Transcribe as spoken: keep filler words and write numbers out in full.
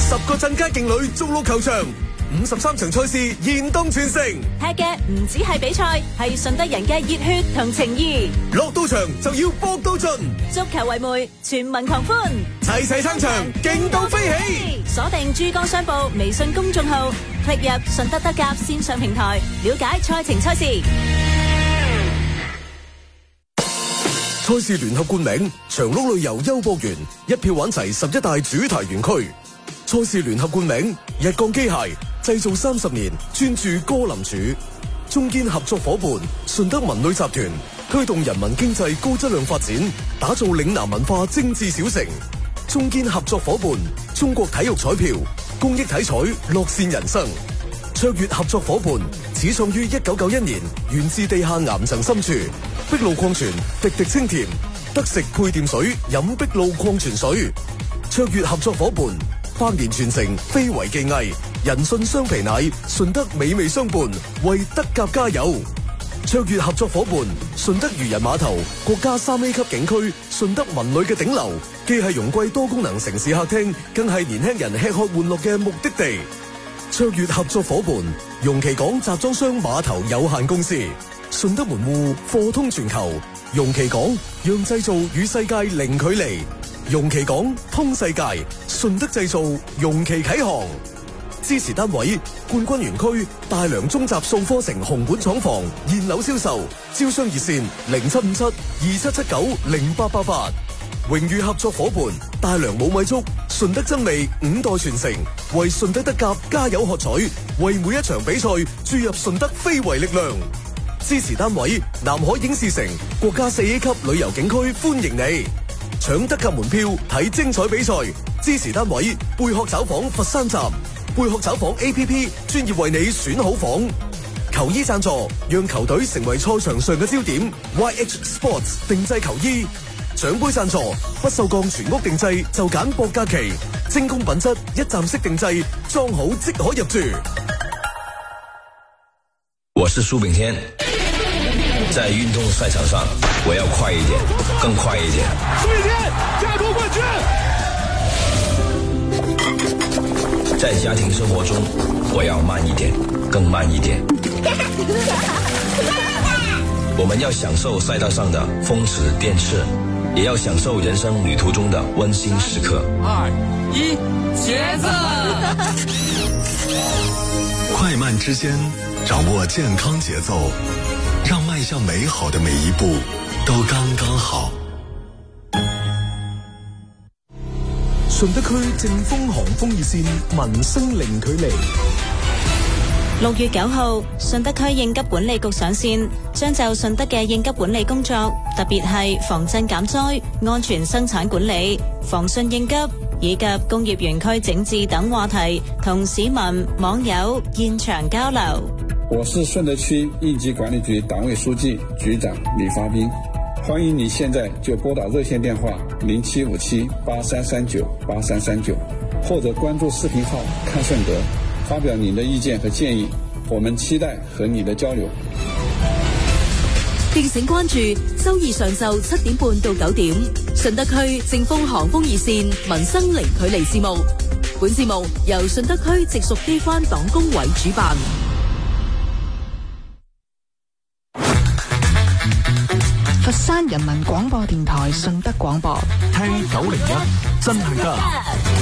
十個鎮街勁旅逐鹿球場，五十三場賽事現當全城。 踢嘅唔止係比賽，係順德人嘅熱血同情誼。 落到場就要搏到盡， 足球為媒，全民狂歡， 齊齊撐場，勁到飛起。 鎖定珠江商報微信公眾號，click入順德德甲線上平台，了解賽程賽事。 賽事聯合冠名長鹿旅遊優博園，一票玩齊十一大主題園區。賽事聯合冠名日鋼機械，製造三十年，專注歌林柱。中堅合作伙伴順德文旅集團，推動人民經濟高質量發展，打造嶺南文化精緻小城。中堅合作伙伴中國體育彩票，公益體彩，樂善人生。卓越合作伙伴始創於一九九一年，源自地下岩層深處，碧露礦泉，滴滴清甜，得食配電水，飲碧露礦泉水。卓越合作伙伴百年傳承，非遺技藝，人信雙皮奶，順德美味相伴，為德甲加油。卓越合作伙伴順德漁人碼頭，國家三 A 級景區，順德文旅嘅頂流，既係容桂多功能城市客廳，更係年輕人吃喝玩樂嘅目的地。卓越合作伙伴容其港集裝箱碼頭有限公司，順德門戶貨通全球，容其港讓製造與世界零距離，容其港通世界，順德製造，容其啟航。支持單位冠軍園區大良中集數科城紅本廠房現樓銷售，招商熱線零七五七二七七九零八八八。榮譽合作伙伴大良冇米粥，順德真味五代傳承，為順德德甲加油喝彩，為每一場比賽注入順德非遺力量。支持單位南海影視城國家四 A 級旅遊景區歡迎你，搶德甲門票睇精彩比賽。支持單位貝殼找房佛山站，貝殼找房 A P P 專業為你選好房。球衣贊助讓球隊成為賽場上嘅焦點 ，Y H Sports 定製球衣。獎杯贊助不鏽鋼全屋定製就揀博格奇，精工品質一站式定製，裝好即可入住。 我是蘇炳添，在運動賽場上我要快一點，更快一點。 蘇炳添加奪冠軍。 在家庭生活中我要慢一點，更慢一點。我們要享受賽道上的風馳電掣，也要享受人生旅途中的溫馨時刻。 二一，茄子！ 快慢之間，掌握健康節奏，讓邁向美好的每一步都剛剛好。 順德區正風航風熱線，民生零距離。 六月九號，順德區應急管理局上線，將就順德嘅應急管理工作，特別係防震減災、安全生產管理、防汛應急以及工業園區整治等話題，同市民網友現場交流。 我是順德區應急管理局黨委書記局長李發斌，歡迎你現在就撥打熱線電話零七五七八三三九八三三九，或者關注視頻號看順德，發表你的意見和建議，我們期待和你的交流。 敬請關注周二上晝七點半到九點，順德區正風航風熱線民生零距離節目。本節目由順德區直屬機關黨工委主辦。 佛山人民廣播電台順德廣播， 聽九零一真係得。